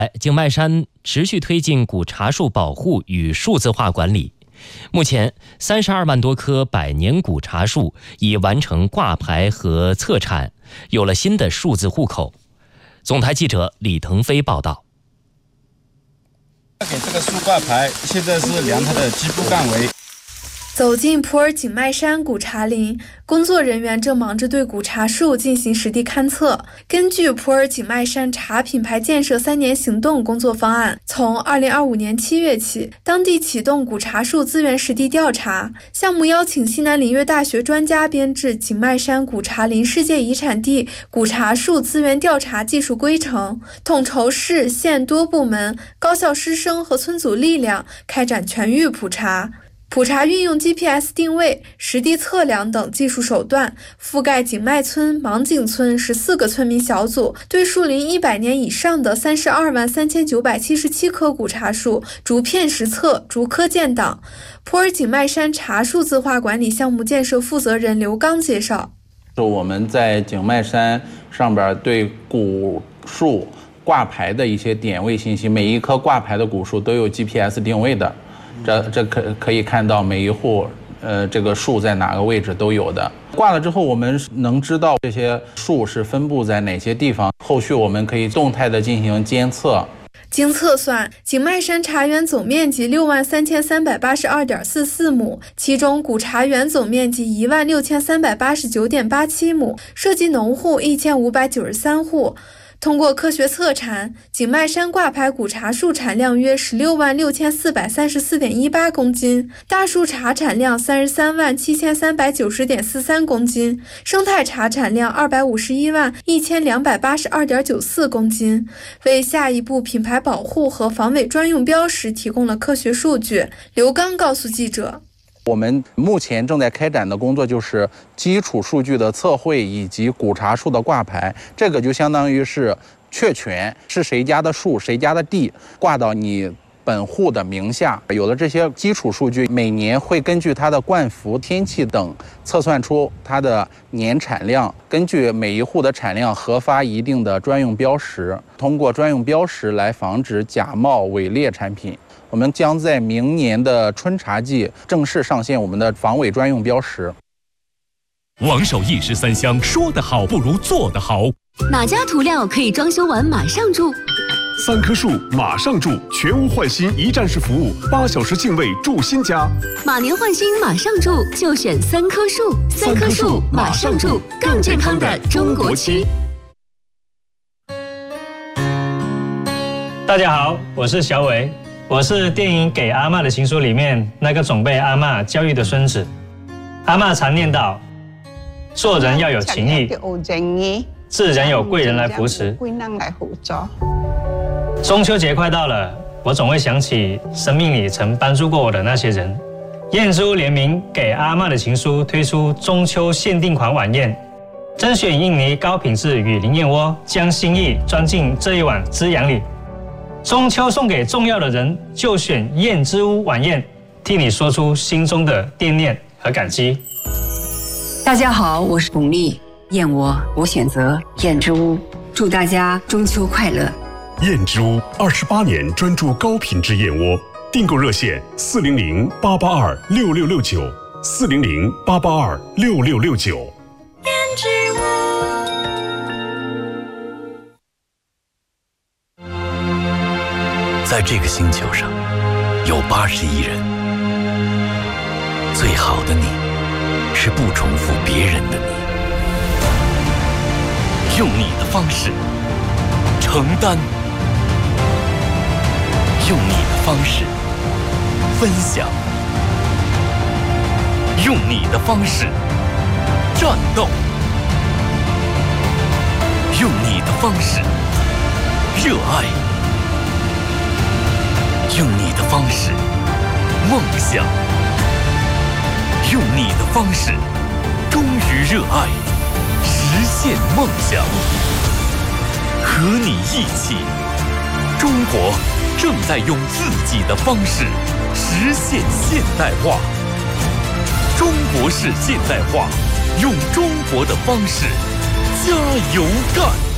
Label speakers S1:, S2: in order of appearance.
S1: 景迈山持续推进古茶树保护与数字化管理。目前32万多棵百年古茶树已完成挂牌和册产，有了新的数字户口。总台记者李腾飞报道。
S2: 给这个树挂牌，现在是量它的基部干围。
S3: 走进普洱景迈山古茶林，工作人员正忙着对古茶树进行实地勘测。根据普洱景迈山茶品牌建设3年行动工作方案，从2025年7月起，当地启动古茶树资源实地调查。项目邀请西南林业大学专家编制景迈山古茶林世界遗产地古茶树资源调查技术规程，统筹市县多部门、高校师生和村组力量，开展全域普查。普查运用 GPS 定位、实地测量等技术手段，覆盖景迈村、芒景村14个村民小组，对树龄100年以上的32万3977棵古茶树逐片实测、逐棵建档。普洱景迈山茶数字化管理项目建设负责人刘刚介绍，
S4: 我们在景迈山上边对古树挂牌的一些点位信息，每一棵挂牌的古树都有 GPS 定位的。这可以看到每一户这个树在哪个位置都有的。挂了之后，我们能知道这些树是分布在哪些地方，后续我们可以动态的进行监测。
S3: 经测算，景迈山茶园总面积63382.44亩，其中古茶园总面积16389.87亩，涉及农户1593户。通过科学测产，景迈山挂牌古茶树产量约166434.18公斤，大树茶产量337390.43公斤，生态茶产量2511282.94公斤，为下一步品牌保护和防伪专用标识提供了科学数据。刘刚告诉记者，
S4: 我们目前正在开展的工作就是基础数据的测绘以及古茶树的挂牌，这个就相当于是确权，是谁家的树、谁家的地挂到你本户的名下。有了这些基础数据，每年会根据它的灌服、天气等测算出它的年产量，根据每一户的产量核发一定的专用标识，通过专用标识来防止假冒伪劣产品。我们将在明年的春茶季正式上线我们的防伪专用标识。
S5: 王守义13香，说得好不如做得好。
S6: 哪家涂料可以装修完马上住
S5: ？3棵树马上住，全屋换新一站式服务，8小时净位住新家。
S6: 马年换新马上住，就选3棵树。3棵树马上住，更健康的中国区。
S7: 大家好，我是小伟。我是电影《给阿嬷的情书》里面那个总被阿嬷教育的孙子。阿嬷常念叨，做人要有情义，自然有贵人来扶持。中秋节快到了，我总会想起生命里曾帮助过我的那些人。燕之屋联名《给阿嬷的情书》推出中秋限定款晚宴，甄选印尼高品质雨林燕窝，将心意装进这一碗滋养里。中秋送给重要的人，就选燕之屋晚宴，替你说出心中的惦念和感激。
S8: 大家好，我是巩俐，燕窝我选择燕之屋，祝大家中秋快乐。
S5: 燕之屋28年专注高品质燕窝，订购热线400-882-6669，400-882-6669。
S6: 燕之屋。
S9: 在这个星球上，有80亿人。最好的你，是不重复别人的你。用你的方式承担，用你的方式分享，用你的方式战斗，用你的方式热爱。用你的方式梦想，用你的方式忠于热爱，实现梦想。和你一起，中国正在用自己的方式实现现代化。中国式现代化，用中国的方式加油干。